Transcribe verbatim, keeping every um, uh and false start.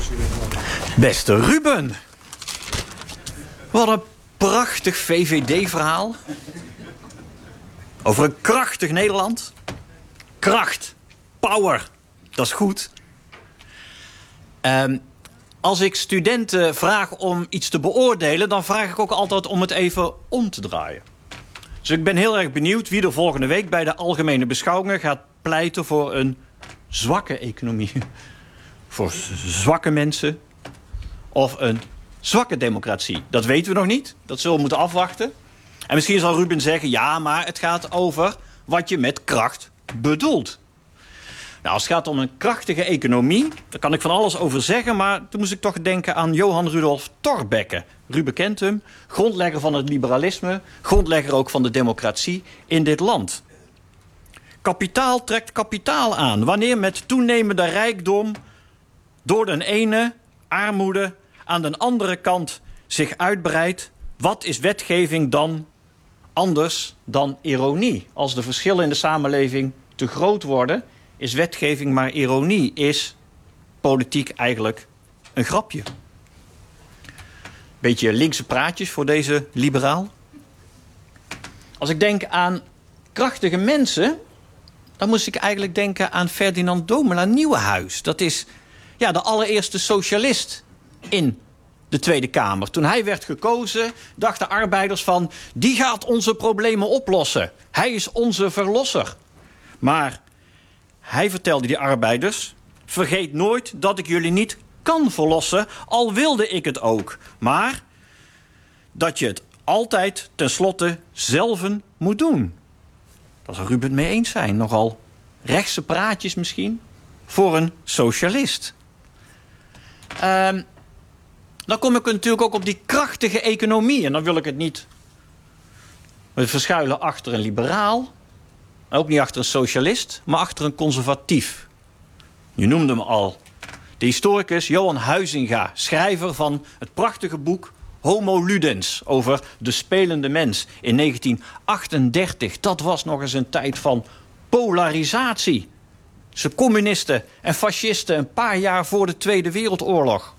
Beste Ruben. Wat een prachtig V V D-verhaal. Over een krachtig Nederland. Kracht. Power. Dat is goed. Um, als ik studenten vraag om iets te beoordelen, dan vraag ik ook altijd om het even om te draaien. Dus ik ben heel erg benieuwd wie er volgende week bij de algemene beschouwingen gaat pleiten voor een zwakke economie. Voor zwakke mensen. Of een zwakke democratie. Dat weten we nog niet. Dat zullen we moeten afwachten. En misschien zal Ruben zeggen, ja, maar het gaat over wat je met kracht bedoelt. Nou, als het gaat om een krachtige economie, daar kan ik van alles over zeggen, maar toen moest ik toch denken aan Johan Rudolf Thorbecke. Ruben kent hem, grondlegger van het liberalisme, grondlegger ook van de democratie in dit land. Kapitaal trekt kapitaal aan. Wanneer met toenemende rijkdom door de ene armoede aan de andere kant zich uitbreidt, wat is wetgeving dan anders dan ironie? Als de verschillen in de samenleving te groot worden, is wetgeving maar ironie, is politiek eigenlijk een grapje. Beetje linkse praatjes voor deze liberaal. Als ik denk aan krachtige mensen, dan moest ik eigenlijk denken aan Ferdinand Domela Nieuwenhuis. Dat is ja, de allereerste socialist in de Tweede Kamer. Toen hij werd gekozen, dachten arbeiders van, die gaat onze problemen oplossen. Hij is onze verlosser. Maar hij vertelde die arbeiders, vergeet nooit dat ik jullie niet kan verlossen, al wilde ik het ook. Maar dat je het altijd tenslotte zelven moet doen. Daar zal Ruben het mee eens zijn. Nogal rechtse praatjes misschien voor een socialist. Um, dan kom ik natuurlijk ook op die krachtige economie. En dan wil ik het niet verschuilen achter een liberaal. Ook niet achter een socialist, maar achter een conservatief. Je noemde hem al. De historicus Johan Huizinga, schrijver van het prachtige boek Homo Ludens over de spelende mens in negentien achtendertig. Dat was nog eens een tijd van polarisatie. Ze communisten en fascisten een paar jaar voor de Tweede Wereldoorlog.